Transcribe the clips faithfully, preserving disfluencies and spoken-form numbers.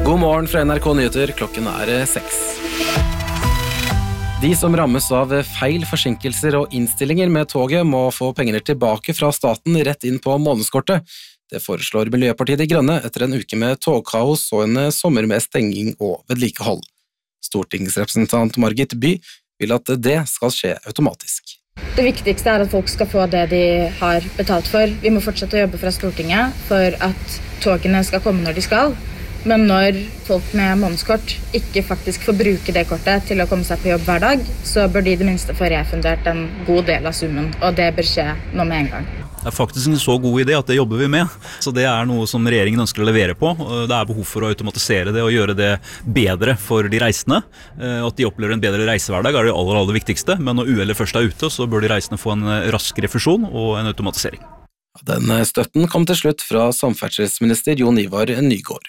God morgen fra N R K Nyheter, klokken er seks. De som rammes av feil forsinkelser og innstillinger med toget må få pengene tilbake fra staten rett inn på månedskortet. Det foreslår Miljøpartiet De Grønne etter en uke med togkaos og en sommer med stenging og vedlikehold. Stortingsrepresentant Margit By vil at det skal skje automatisk. Det viktigste er at folk skal få det de har betalt for. Vi må fortsette å jobbe fra Stortinget for at togene skal komme når de skal. Men når folk med månedskort ikke faktisk får bruke det kortet til å komme seg på jobb hver dag, så bør de i det minste få refundert en god del av summen, og det bør skje nå med en gang. Det er faktisk en så god idé at det jobber vi med, så det er noe som regjeringen ønsker å levere på. Det er behov for å automatisere det og gjøre det bedre for de reisende. At de opplever en bedre reisehverdag er det aller, aller viktigste, men når uhellet først er ute, så bør de reisende få en rask refusjon og en automatisering. Den støtten kom til slutt fra samferdselsminister Jon Ivar Nygård.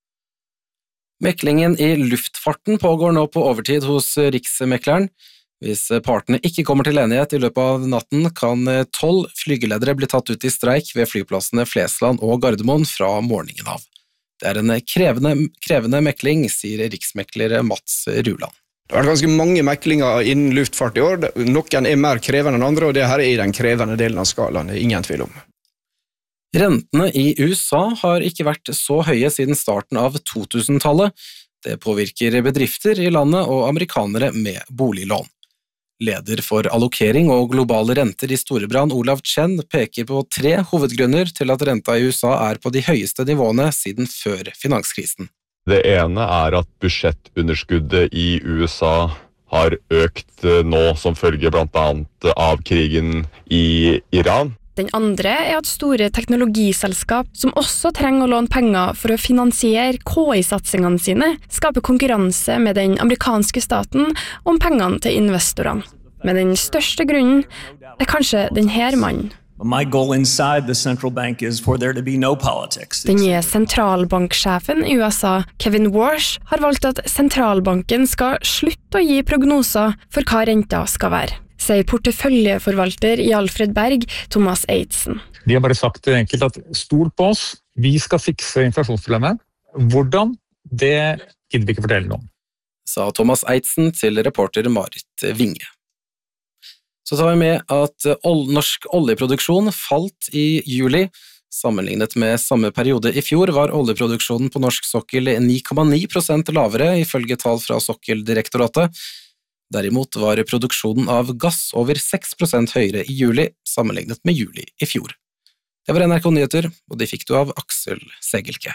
Meklingen i luftfarten pågår nå på overtid hos Riksmekleren. Hvis partene ikke kommer til enighet i løpet av natten, kan tolv flygeledere bli tatt ut i streik ved flyplassene Flesland og Gardermoen fra morgenen av. Det er en krevende, krevende mekling, sier riksmekler Mats Ruland. Det har vært ganske mange meklinger innen luftfart i år. Noen er mer krevende enn andre, og det her er i den krevende delen av skalaen, det er ingen tvil om. Rentene i U S A har ikke vært så høye siden starten av to-tusentallet. Det påvirker bedrifter i landet og amerikanere med boliglån. Leder for allokering og globale renter i Storebrand, Olav Chen, peker på tre hovedgrunner til at renta i U S A er på de høyeste nivåene siden før finanskrisen. Det ene er at budsjettunderskuddet i U S A har økt nå som følge blant annet av krigen i Iran. Den andre er at store teknologiselskap, som også trenger å låne penger for å finansiere K I-satsingene sine, skaper konkurranse med den amerikanske staten om pengene til investorene. Men den største grunnen er kanskje denne mannen. My goal inside the central bank is for there to be no politics. Den nye sentralbanksjefen i U S A, Kevin Warsh, har valgt at sentralbanken skal slutte å gi prognoser for hva renta skal være, sier porteføljeforvalter i Alfred Berg, Thomas Eitzen. De har bare sagt enkelt at stol på oss, vi skal fikse inflasjonsproblemet. Hvordan? Det gidder vi ikke fortelle noe om. Sa Thomas Eitzen til reporter Marit Vinge. Så tar vi med at norsk oljeproduksjon falt i juli. Sammenlignet med samme periode i fjor var oljeproduksjonen på norsk sokkel ni komma ni prosent lavere, ifølge tall fra Sokkeldirektoratet. Derimot var produksjonen av gass over seks prosent høyere i juli, sammenlignet med juli i fjor. Det var N R K Nyheter, og de fikk du av Aksel Segelke.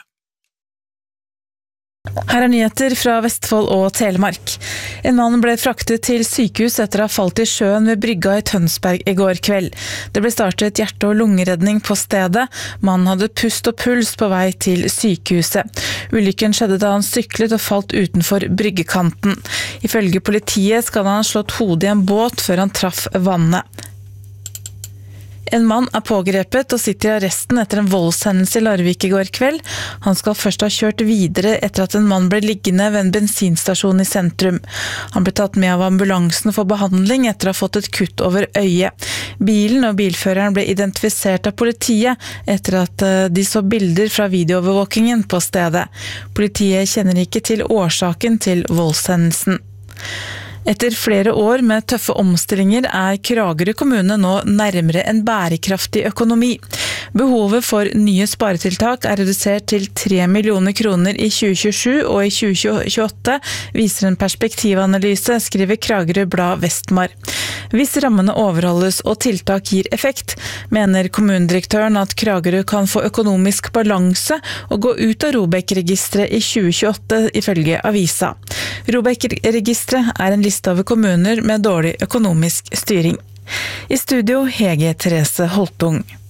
Her er nyheter fra Vestfold og Telemark. En mann ble fraktet til sykehus etter å ha falt i sjøen ved brygga i Tønsberg i går kveld. Det ble startet hjerte- og lungeredning på stedet. Mannen hadde pust og puls på vei til sykehuset. Ulykken skjedde da han syklet og falt utenfor bryggekanten. Ifølge politiet skal han ha slått hodet i en båt før han traff vannet. En mann er pågrepet og sitter i arresten etter en voldshendelse i Larvik i går kveld. Han skal først ha kjørt videre etter at en mann ble liggende ved en bensinstasjon i sentrum. Han ble tatt med av ambulansen for behandling etter å ha fått et kutt over øyet. Bilen og bilføreren ble identifisert av politiet etter at de så bilder fra videoovervåkingen på stedet. Politiet kjenner ikke til årsaken til voldshendelsen. Etter flere år med tøffe omstillinger er Kragerø kommune nå nærmere en bærekraftig økonomi. Behovet for nye sparetiltak er redusert til tre millioner kroner i tjue tjuesju, og i tjue tjueåtte viser en perspektivanalyse, skriver Kragerø Blad Vestmar. Hvis rammene overholdes og tiltak gir effekt, mener kommunedirektøren at Kragerø kan få økonomisk balanse og gå ut av ROBEK-registret i tjue tjueåtte, ifølge avisa. ROBEK-registret er en liste over kommuner med dårlig økonomisk styring. I studio Hege Therese Holtung.